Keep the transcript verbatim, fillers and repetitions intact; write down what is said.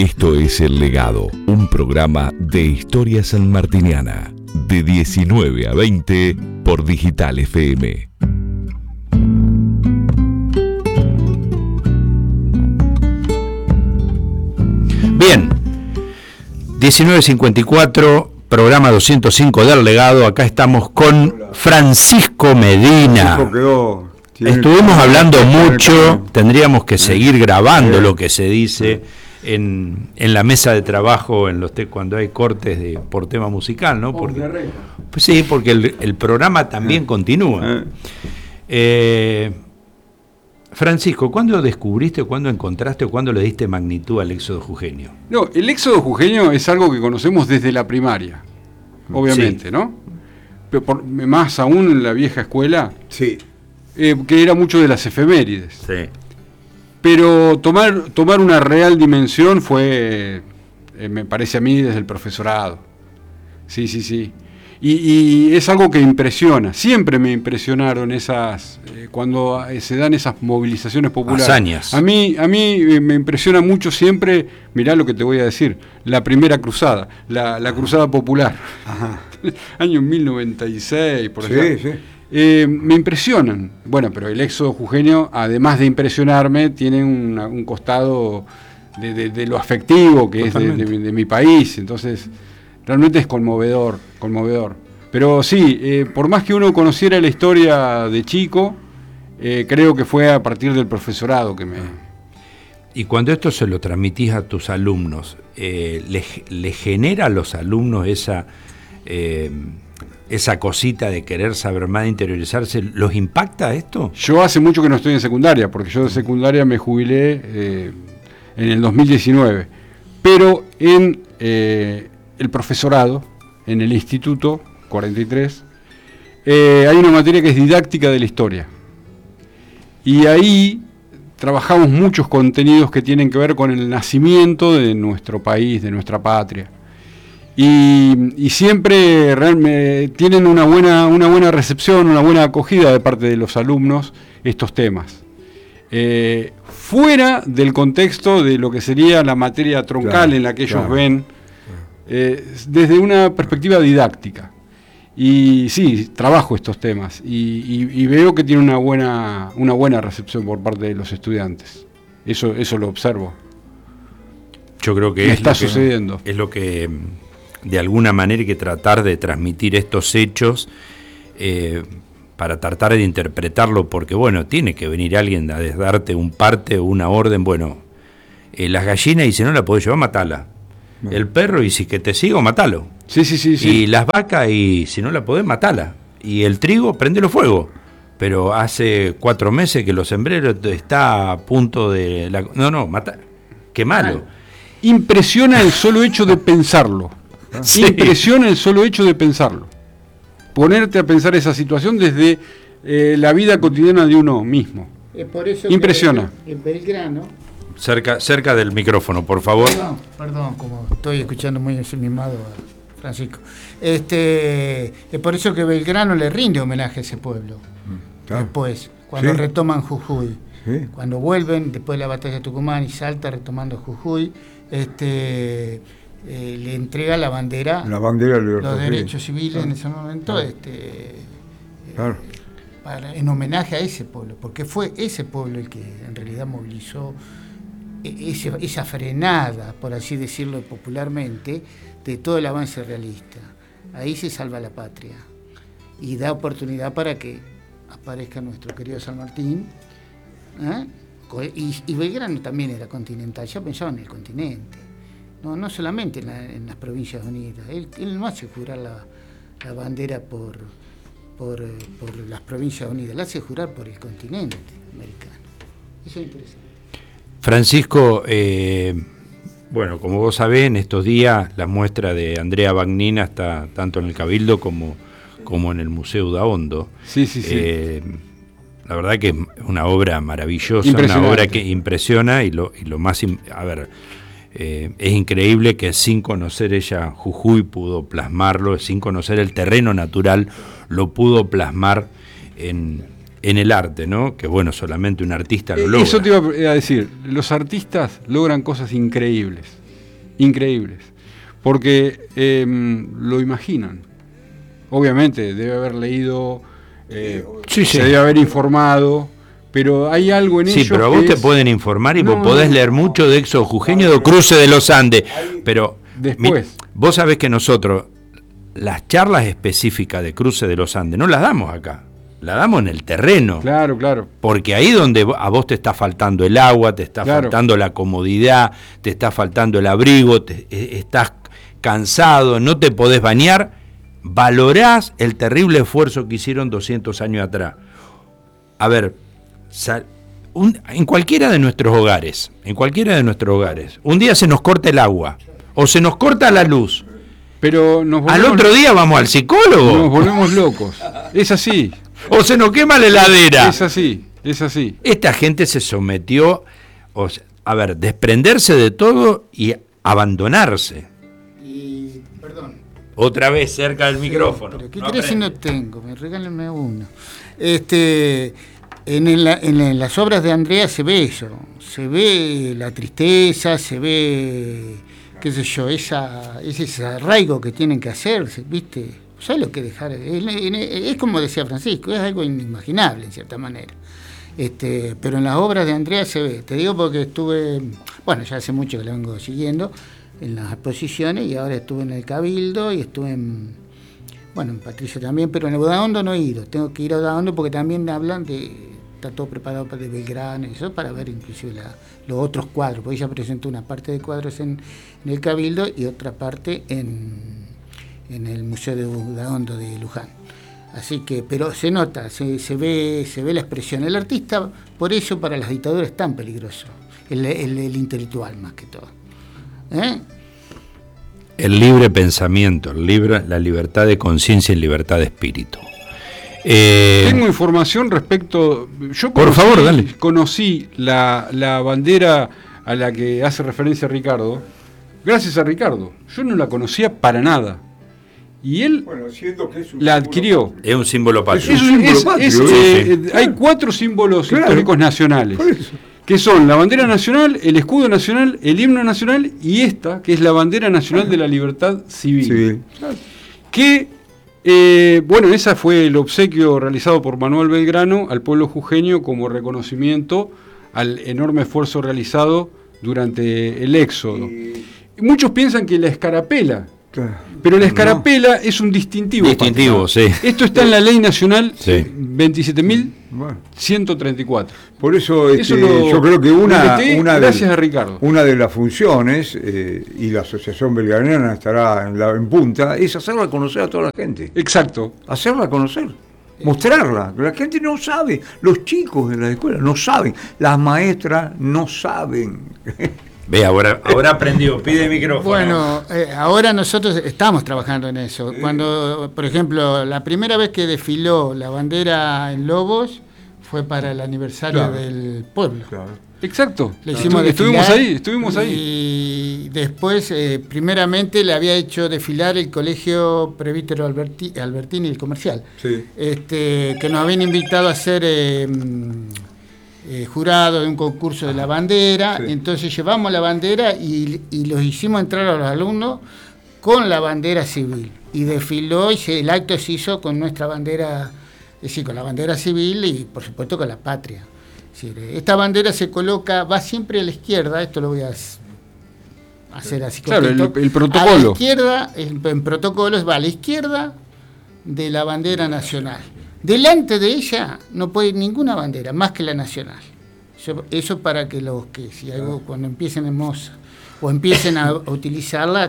Esto es El Legado, un programa de historia sanmartiniana, de diecinueve a veinte por Digital F M. Bien, diecinueve cincuenta y cuatro, programa doscientos cinco del Legado. Acá estamos con Francisco Medina. Estuvimos hablando mucho, tendríamos que seguir grabando lo que se dice en, en la mesa de trabajo en los te, cuando hay cortes de, por tema musical, ¿no? Porque, pues sí, porque el, el programa también continúa. Eh, Francisco, ¿cuándo descubriste, cuándo encontraste o cuándo le diste magnitud al éxodo jujeño? No, el éxodo jujeño es algo que conocemos desde la primaria, obviamente, sí. ¿No? Pero por, más aún en la vieja escuela, sí. eh, que era mucho de las efemérides. Sí. Pero tomar, tomar una real dimensión fue, eh, me parece a mí, desde el profesorado. Sí, sí, sí. Y, y es algo que impresiona. Siempre me impresionaron esas, eh, cuando se dan esas movilizaciones populares. Hazañas. A mí, a mí me impresiona mucho siempre, mirá lo que te voy a decir, la primera cruzada, la, la cruzada popular. Ajá. Año mil novecientos noventa y seis, por sí, allá. Sí. Eh, me impresionan. Bueno, pero el éxodo jujeño, además de impresionarme, tiene una, un costado de, de, de lo afectivo que Totalmente. es de, de, de mi país. Entonces, realmente es conmovedor, conmovedor. Pero sí, eh, por más que uno conociera la historia de chico, eh, creo que fue a partir del profesorado que me... Y cuando esto se lo transmitís a tus alumnos, eh, ¿le, le genera a los alumnos esa... Eh, esa cosita de querer saber más, de interiorizarse, ¿los impacta esto? Yo hace mucho que no estoy en secundaria, porque yo de secundaria me jubilé eh, en el dos mil diecinueve, pero en eh, el profesorado, en el Instituto cuarenta y tres, eh, hay una materia que es didáctica de la historia, y ahí trabajamos muchos contenidos que tienen que ver con el nacimiento de nuestro país, de nuestra patria. Y, y siempre realmente tienen una buena, una buena recepción, una buena acogida de parte de los alumnos estos temas. Eh, fuera del contexto de lo que sería la materia troncal claro, en la que ellos claro. ven, eh, desde una perspectiva didáctica. Y sí, trabajo estos temas y, y, y veo que tiene una buena, una buena recepción por parte de los estudiantes. Eso, eso lo observo. Yo creo que, Me es, está lo que sucediendo. es lo que... de alguna manera hay que tratar de transmitir estos hechos eh, para tratar de interpretarlo, porque bueno, tiene que venir alguien a darte un parte o una orden, bueno, eh, las gallinas y si no la podés llevar, matala. Bueno. El perro y si que te sigo, matalo. Sí, sí, sí, sí. Y las vacas y si no la podés, matala. Y el trigo, prendelo fuego. Pero hace cuatro meses que los sembré, está a punto de... La... No, no, mata, quemalo. Impresiona el solo hecho de pensarlo. Sí. Impresiona el solo hecho de pensarlo. Ponerte a pensar esa situación desde eh, la vida cotidiana de uno mismo. Es por eso Impresiona. Que en Belgrano. Cerca, cerca del micrófono, por favor. Perdón, perdón, como estoy escuchando muy ensimismado a Francisco. Este, es por eso que Belgrano le rinde homenaje a ese pueblo. Claro. Después, cuando ¿Sí? retoman Jujuy. ¿Sí? Cuando vuelven, después de la batalla de Tucumán y Salta, retomando Jujuy, este... Eh, le entrega la bandera, la bandera de los derechos civiles claro. en ese momento, claro. este, claro. eh, para, en homenaje a ese pueblo, porque fue ese pueblo el que en realidad movilizó ese, esa frenada, por así decirlo popularmente, de todo el avance realista. Ahí se salva la patria y da oportunidad para que aparezca nuestro querido San Martín, ¿eh? y, y Belgrano también era continental, ya pensaba en el continente. No, no solamente en, la, en las Provincias Unidas. Él, él no hace jurar la, la bandera por, por, por las Provincias Unidas, la hace jurar por el continente americano. Eso es interesante. Francisco, eh, bueno, como vos sabés, en estos días la muestra de Andrea Bagnina está tanto en el Cabildo como, como en el Museo Daondo. Sí, sí, sí. Eh, la verdad que es una obra maravillosa, una obra que impresiona y lo, y lo más... A ver... Eh, es increíble que sin conocer ella Jujuy pudo plasmarlo, sin conocer el terreno natural, lo pudo plasmar en, en el arte, ¿no? Que bueno, solamente un artista lo logra. Eso te iba a decir, los artistas logran cosas increíbles. increíbles, porque eh, lo imaginan. Obviamente debe haber leído, eh, sí, sí. se debe haber informado, pero hay algo en sí, ellos. Sí, pero a vos te es... pueden informar y no, vos podés leer mucho de Éxodo Jujeño, de Cruce de los Andes, pero después. Mi, vos sabés que nosotros las charlas específicas de Cruce de los Andes no las damos acá, las damos en el terreno. Claro, claro. Porque ahí donde a vos te está faltando el agua, te está claro. faltando la comodidad, te está faltando el abrigo, te, estás cansado, no te podés bañar, valorás el terrible esfuerzo que hicieron doscientos años atrás. A ver, sal, un, en cualquiera de nuestros hogares, en cualquiera de nuestros hogares, un día se nos corta el agua o se nos corta la luz, pero nos volvemos, al otro día vamos al psicólogo. Nos volvemos locos. Es así. O se nos quema la heladera. Es así, es así. Esta gente se sometió, o sea, a ver, desprenderse de todo y abandonarse. Y, perdón. Otra vez cerca del sí, micrófono. Pero ¿qué no crees si no tengo? Me regálenme uno. Este, en, el, en, en las obras de Andrea se ve eso. Se ve la tristeza, se ve, qué sé yo, esa, ese arraigo que tienen que hacerse, ¿viste? ¿Sabes lo que dejar? Es, es como decía Francisco, es algo inimaginable en cierta manera. Este, pero en las obras de Andrea se ve. Te digo porque estuve, bueno, ya hace mucho que la vengo siguiendo en las exposiciones y ahora estuve en el Cabildo y estuve en, bueno, en Patricio también, pero en el Odaondo no he ido. Tengo que ir a Odaondo porque también hablan de, está todo preparado para de Belgrano y eso, para ver inclusive la, los otros cuadros, porque ella presentó una parte de cuadros en, en el Cabildo y otra parte en en el Museo de Odaondo de Luján. Así que, pero se nota, se, se ve se ve la expresión. El artista, por eso para las dictaduras es tan peligroso, el, el, el intelectual más que todo. ¿Eh? El libre pensamiento, el libre, la libertad de conciencia y libertad de espíritu. Eh, Tengo información respecto... Yo conocí, por favor, dale. Conocí la, la bandera a la que hace referencia Ricardo, gracias a Ricardo. Yo no la conocía para nada. Y él bueno, que es un la adquirió. Patrio. Es un símbolo patrio. Es un símbolo es, patrio. Es, es, eh, sí. Hay cuatro símbolos claro. históricos nacionales, que son la bandera nacional, el escudo nacional, el himno nacional y esta, que es la bandera nacional de la libertad civil. civil. Que, eh, bueno, esa fue el obsequio realizado por Manuel Belgrano al pueblo jujeño como reconocimiento al enorme esfuerzo realizado durante el éxodo. Y... Muchos piensan que la escarapela, claro. Pero la escarapela no. es un distintivo. Distintivo, sí. Esto está en la Ley Nacional sí. veintisiete mil ciento treinta y cuatro. Por eso, este, eso lo, yo creo que una, una, gracias de, a Ricardo. una de las funciones, eh, y la Asociación Belgraniana estará en, la, en punta, es hacerla conocer a toda la gente. Exacto. Hacerla conocer. Mostrarla. La gente no sabe. Los chicos de la escuela no saben. Las maestras no saben. Ve, ahora, ahora aprendió, pide micrófono. Bueno, eh, ahora nosotros estamos trabajando en eso. Cuando, por ejemplo, la primera vez que desfiló la bandera en Lobos fue para el aniversario claro. del pueblo. Claro. Exacto. Le hicimos estuvimos ahí, estuvimos ahí. Y después, eh, primeramente, le había hecho desfilar el Colegio Presbítero Alberti, Albertini, el comercial, sí. este, que nos habían invitado a hacer... Eh, Eh, jurado de un concurso de la bandera, sí. Entonces llevamos la bandera y, y los hicimos entrar a los alumnos con la bandera civil y desfiló y se, el acto se hizo con nuestra bandera, es decir, con la bandera civil y por supuesto con la patria. Es decir, esta bandera se coloca, va siempre a la izquierda, esto lo voy a hacer así. Claro, el, el protocolo. A la izquierda, en, en protocolos va a la izquierda de la bandera nacional. Delante de ella no puede ir ninguna bandera, más que la nacional. Eso, eso para que los que, si algo, cuando empiecen en Moza o empiecen a, a utilizarla,